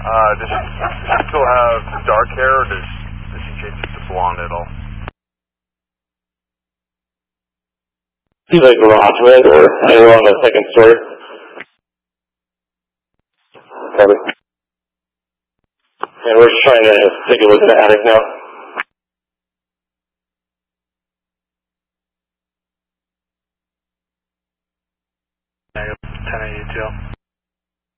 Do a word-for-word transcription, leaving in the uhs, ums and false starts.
Uh, does she, does she still have dark hair, or does, does she change it to blonde at all? Seems like garage, right? Or anywhere on the second story. Probably. And we're just trying to take a look at the attic now. ten eighty-two.